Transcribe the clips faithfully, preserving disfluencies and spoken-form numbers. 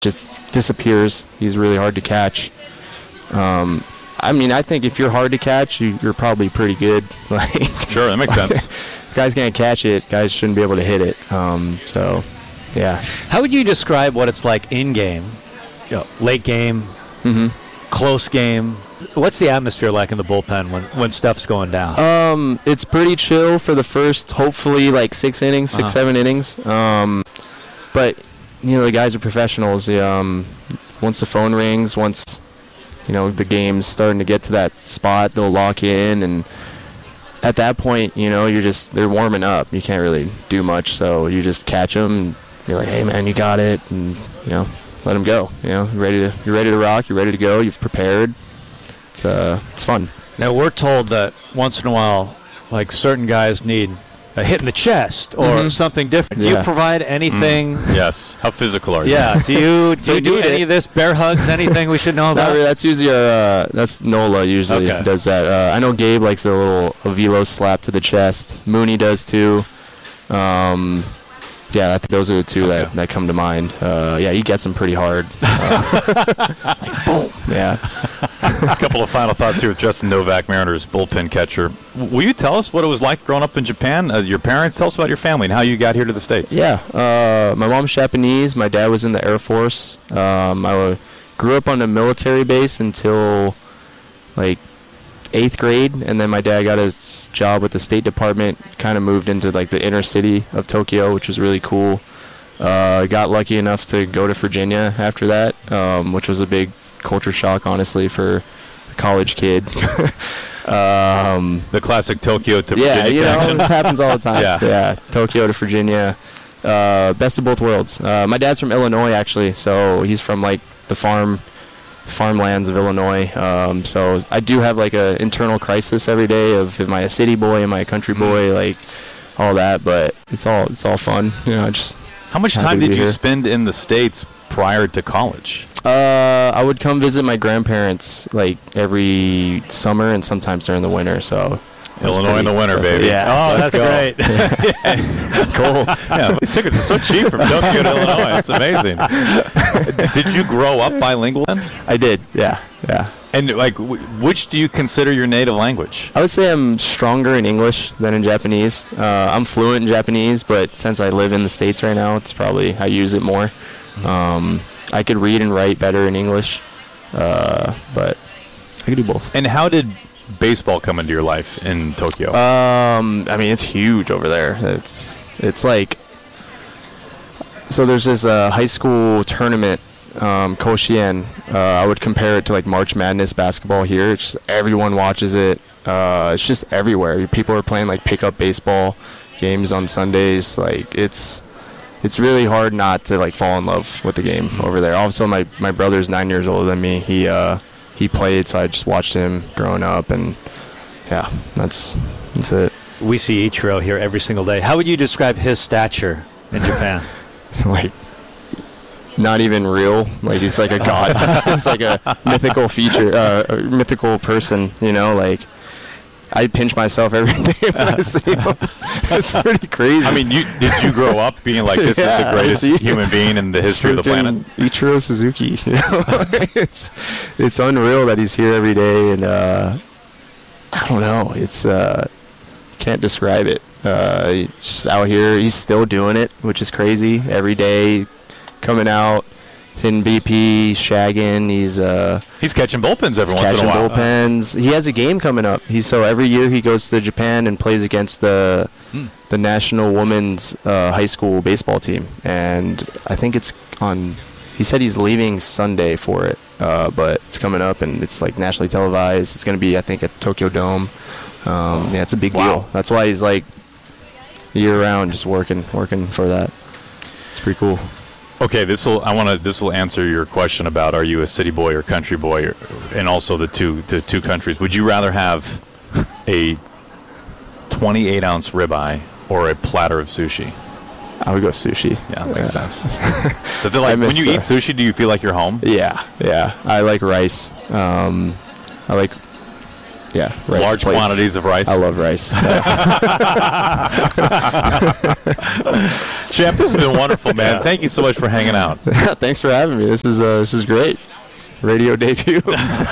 just disappears. He's really hard to catch. Um, I mean, I think if you're hard to catch, you, you're probably pretty good. Like, sure, that makes sense. If guys can't catch it, guys shouldn't be able to hit it. Um, so, yeah. How would you describe what it's like in game, you know, late game, mm-hmm. close game? What's the atmosphere like in the bullpen when, when stuff's going down? Um, it's pretty chill for the first, hopefully, like six innings, six, uh-huh. seven innings. Um, but, you know, the guys are professionals. Um, once the phone rings, once, you know, the game's starting to get to that spot, they'll lock in. And at that point, you know, you're just, they're warming up. You can't really do much. So you just catch them. And you're like, hey, man, you got it. And, you know, let them go. You know, you're ready to, you're ready to rock. You're ready to go. You've prepared. It's uh, it's fun. Now, we're told that once in a while, like, certain guys need a hit in the chest or mm-hmm. something different. Do yeah. you provide anything? Mm. Yes. How physical are you? Yeah. Do you do, you do any it. of this? Bear hugs? Anything we should know about? Really, that's usually our, uh, that's Nola usually okay. does that. Uh, I know Gabe likes a little a velo slap to the chest. Mooney does too. Um, yeah, I think those are the two okay. that, that come to mind. Uh, yeah, he gets them pretty hard. Uh, like, boom. Yeah. A couple of final thoughts here with Justin Novak, Mariners bullpen catcher. Will you tell us what it was like growing up in Japan? Uh, your parents, tell us about your family and how you got here to the States. Yeah. Uh, my mom's Japanese. My dad was in the Air Force. Um, I w- grew up on a military base until, like, eighth grade, and then my dad got his job with the State Department, kind of moved into like the inner city of Tokyo, which was really cool. Uh, got lucky enough to go to Virginia after that, um, which was a big culture shock, honestly, for a college kid. um, the classic Tokyo to yeah, Virginia you know, connection. it happens all the time. yeah. yeah, Tokyo to Virginia. Uh, best of both worlds. Uh, my dad's from Illinois, actually, so he's from like the farm farmlands of Illinois. Um, so I do have like a internal crisis every day of, am I a city boy, am I a country boy, like all that, but it's all it's all fun. You know, just How much time did you here. spend in the States prior to college? Uh, I would come visit my grandparents like every summer and sometimes during the winter, so Illinois in the winter, impressive. baby. Yeah. Oh, that's go. great. Cool. Yeah, these tickets are so cheap from Tokyo to Illinois. It's amazing. Did you grow up bilingual then? I did, yeah, yeah. And, like, w- which do you consider your native language? I would say I'm stronger in English than in Japanese. Uh, I'm fluent in Japanese, but since I live in the States right now, it's probably, I use it more. Um, I could read and write better in English, uh, but I could do both. And how did baseball come into your life in Tokyo? Um, I mean, it's huge over there. It's it's like, so there's this uh, high school tournament, um, Koshien. Uh, I would compare it to like March Madness basketball here. It's just everyone watches it. Uh, it's just everywhere. People are playing like pickup baseball games on Sundays. Like it's it's really hard not to like fall in love with the game over there. Also, my my brother's nine years older than me. He uh. He played, so I just watched him growing up, and yeah, that's that's it. We see Ichiro here every single day. How would you describe his stature in Japan? Like, not even real. Like, he's like a god. He's like a mythical feature, uh, a mythical person, you know, like, I pinch myself every day when I see him. It's pretty crazy. I mean, you did you grow up being like, this yeah, is the greatest it's, human being in the history of the planet? Ichiro Suzuki. You know? it's it's unreal that he's here every day, and uh, I don't know. It's uh, can't describe it. Uh, he's just out here. He's still doing it, which is crazy. Every day, coming out. Hitting B P, shagging. He's uh he's catching bullpens every he's once in a while. Catching bullpens. He has a game coming up. He's so every year he goes to Japan and plays against the hmm. the national women's uh, high school baseball team. And I think it's on. He said he's leaving Sunday for it, uh, but it's coming up and it's like nationally televised. It's going to be, I think, at Tokyo Dome. Um, yeah, it's a big wow. deal. That's why he's like year round just working, working for that. It's pretty cool. Okay, this will I want to this will answer your question about are you a city boy or country boy, or, and also the two the two countries. Would you rather have a twenty-eight ounce ribeye or a platter of sushi? I would go sushi. Yeah, that makes yeah. sense. Does it like when you the, eat sushi? Do you feel like you're home? Yeah, yeah. I like rice. Um, I like Yeah, rice large plates. quantities of rice. I love rice. Champ, this has been wonderful, man. Yeah. Thank you so much for hanging out. Thanks for having me. This is uh, this is great. Radio debut.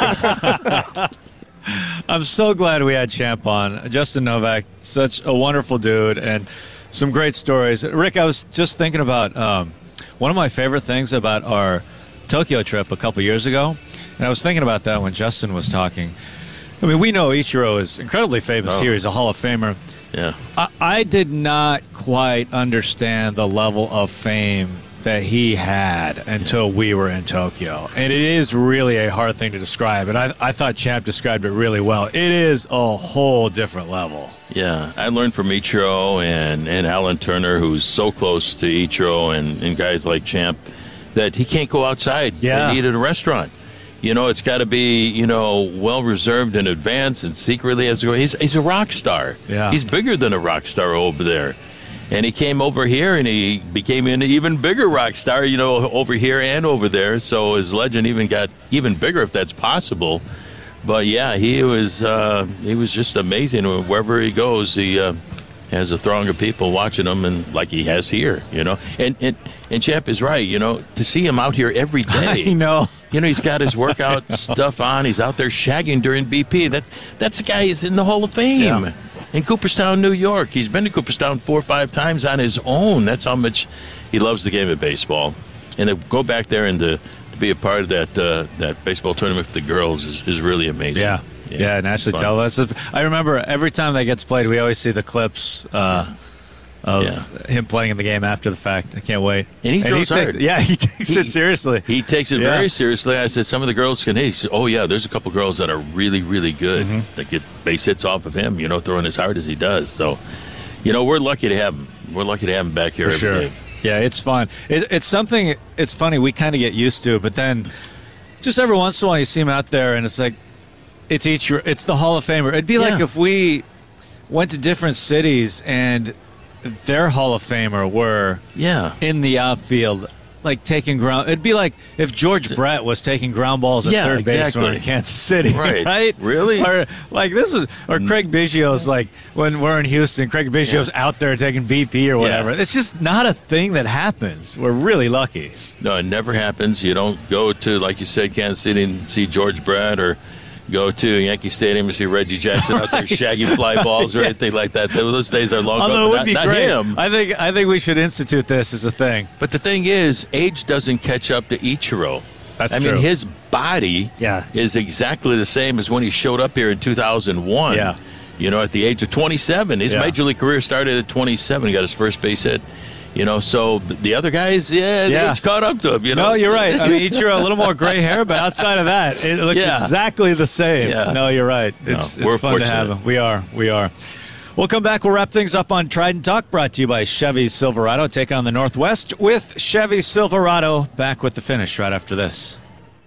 I'm so glad we had Champ on. Justin Novak, such a wonderful dude, and some great stories. Rick, I was just thinking about um, one of my favorite things about our Tokyo trip a couple years ago, and I was thinking about that when Justin was talking. I mean, we know Ichiro is incredibly famous Oh. here. He's a Hall of Famer. Yeah. I, I did not quite understand the level of fame that he had until we were in Tokyo. And it is really a hard thing to describe. And I, I thought Champ described it really well. It is a whole different level. Yeah, I learned from Ichiro and, and Alan Turner, who's so close to Ichiro and, and guys like Champ, that he can't go outside Yeah. and eat at a restaurant. You know, it's got to be, you know, well reserved in advance and secretly as go. He's he's a rock star. Yeah. He's bigger than a rock star over there. And he came over here and he became an even bigger rock star, you know, over here and over there. So his legend even got even bigger, if that's possible. But yeah, he was uh, he was just amazing. Wherever he goes, he uh, has a throng of people watching him, and like he has here, you know. And and and Champ is right, you know, to see him out here every day. I know. You know, he's got his workout stuff on. He's out there shagging during B P. That, that's the guy who's in the Hall of Fame. Yeah. In Cooperstown, New York. He's been to Cooperstown four or five times on his own. That's how much he loves the game of baseball. And to go back there and to, to be a part of that uh, that baseball tournament for the girls is, is really amazing. Yeah. Yeah, and Ashley fun. tell us. I remember every time that gets played, we always see the clips uh, of Yeah. him playing in the game after the fact. I can't wait. And he throws takes, hard. Yeah, he takes He- it seriously. He takes it Yeah. very seriously. I said, some of the girls can hit. He said, oh, yeah, there's a couple girls that are really, really good Mm-hmm. that get base hits off of him, you know, throwing as hard as he does. So, you know, we're lucky to have him. We're lucky to have him back here For every sure. day. Yeah, it's fun. It, it's something, it's funny, we kind of get used to, but then just every once in a while you see him out there and it's like, it's each, it's the Hall of Famer. It'd be like Yeah. if we went to different cities and their Hall of Famer were Yeah. in the outfield, like taking ground. It'd be like if George Brett was taking ground balls at Yeah, third base when exactly. in Kansas City, Right. right? Really? Or like this is, or Craig Biggio's like when we're in Houston, Craig Biggio's out there taking B P or whatever. Yeah. It's just not a thing that happens. We're really lucky. No, it never happens. You don't go to, like you said, Kansas City and see George Brett, or go to Yankee Stadium and see Reggie Jackson out there Right. shagging fly balls or Yes. anything like that. Those days are long Although gone. it would Not, be not great. him. I think I think we should institute this as a thing. But the thing is, age doesn't catch up to Ichiro. That's I true. mean, his body Yeah. is exactly the same as when he showed up here in two thousand one. Yeah. You know, at the age of twenty-seven. His Yeah. major league career started at twenty-seven. He got his first base hit. You know, so the other guys, yeah, Yeah. it's caught up to him. You know, No, you're right. I mean, Ichiro a little more gray hair, but outside of that, it looks Yeah. exactly the same. Yeah. No, you're right. It's, No, we're it's fun to have fortunate. him. We are. We are. We'll come back. We'll wrap things up on Trident Talk, brought to you by Chevy Silverado. Take on the Northwest with Chevy Silverado. Back with the finish right after this.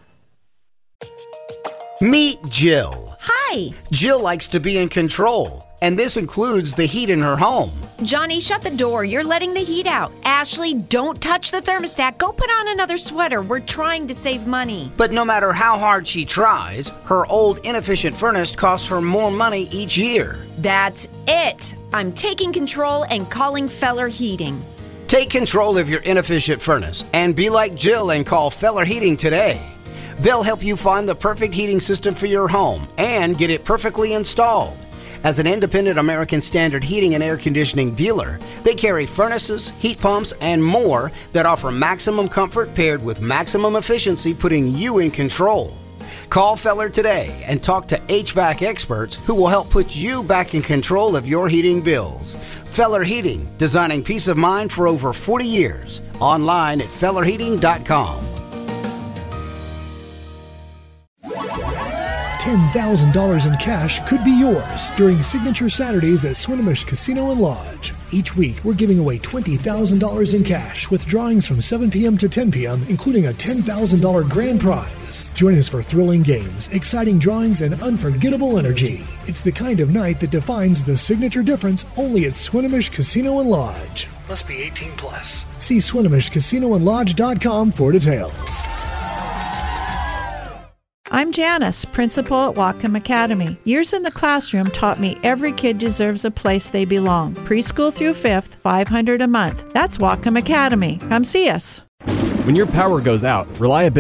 Meet Jill. Hi. Jill likes to be in control, and this includes the heat in her home. Johnny, shut the door. You're letting the heat out. Ashley, don't touch the thermostat. Go put on another sweater. We're trying to save money. But no matter how hard she tries, her old inefficient furnace costs her more money each year. That's it. I'm taking control and calling Feller Heating. Take control of your inefficient furnace and be like Jill and call Feller Heating today. They'll help you find the perfect heating system for your home and get it perfectly installed. As an independent American Standard heating and air conditioning dealer, they carry furnaces, heat pumps, and more that offer maximum comfort paired with maximum efficiency, putting you in control. Call Feller today and talk to H V A C experts who will help put you back in control of your heating bills. Feller Heating, designing peace of mind for over forty years. Online at feller heating dot com. ten thousand dollars in cash could be yours during Signature Saturdays at Swinomish Casino and Lodge. Each week, we're giving away twenty thousand dollars in cash with drawings from seven p.m. to ten p.m., including a ten thousand dollars grand prize. Join us for thrilling games, exciting drawings, and unforgettable energy. It's the kind of night that defines the signature difference only at Swinomish Casino and Lodge. Must be eighteen plus. See Swinomish Casino and Lodge dot com for details. I'm Janice, principal at Whatcom Academy. Years in the classroom taught me every kid deserves a place they belong. Preschool through fifth, five hundred dollars a month. That's Whatcom Academy. Come see us. When your power goes out, reliability